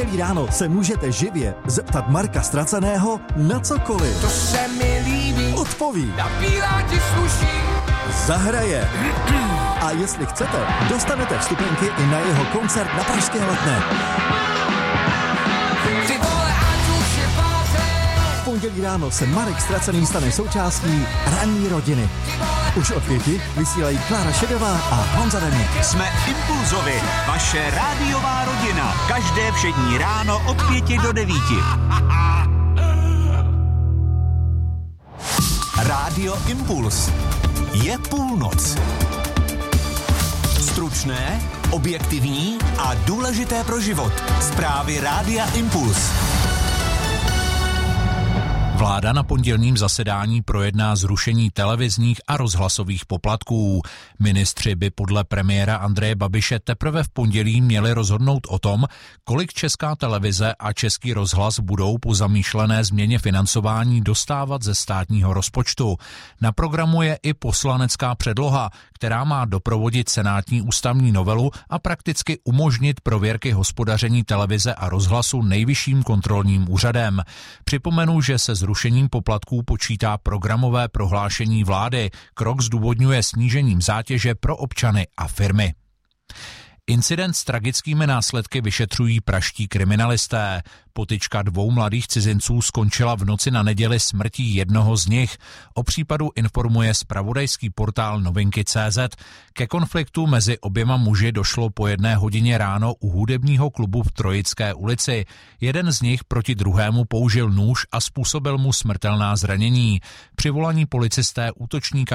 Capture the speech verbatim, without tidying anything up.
pondělí ráno se můžete živě zeptat Marka Ztraceného na cokoliv. To se mi líbí. Odpoví. Ta bílá ti sluší. Zahraje. A jestli chcete, dostanete vstupenky i na jeho koncert na Pražské Letné. Ty vole, ať už je pátek. V pondělí ráno se Marek Ztracený stane součástí ranní rodiny. Už od pěti vysílají Klára Šedová a Honza Daník. Jsme Impulzovi, vaše rádiová rodina. Každé všední ráno od pěti do devíti. Rádio Impuls. Je půlnoc. Stručné, objektivní a důležité pro život. Zprávy Rádia Impuls. Vláda na pondělním zasedání projedná zrušení televizních a rozhlasových poplatků. Ministři by podle premiéra Andreje Babiše teprve v pondělí měli rozhodnout o tom, kolik Česká televize a Český rozhlas budou po zamýšlené změně financování dostávat ze státního rozpočtu. Na programu je i poslanecká předloha, která má doprovodit senátní ústavní novelu a prakticky umožnit prověrky hospodaření televize a rozhlasu Nejvyšším kontrolním úřadem. Připomenu, že se zrušením poplatků počítá programové prohlášení vlády. Krok zdůvodňuje snížením zátěže pro občany a firmy. Incident s tragickými následky vyšetřují pražští kriminalisté. Potyčka dvou mladých cizinců skončila v noci na neděli smrtí jednoho z nich. O případu informuje zpravodajský portál Novinky tečka cé zet. Ke konfliktu mezi oběma muži došlo po jedné hodině ráno u hudebního klubu v Trojické ulici. Jeden z nich proti druhému použil nůž a způsobil mu smrtelná zranění. Přivolaní policisté útočníka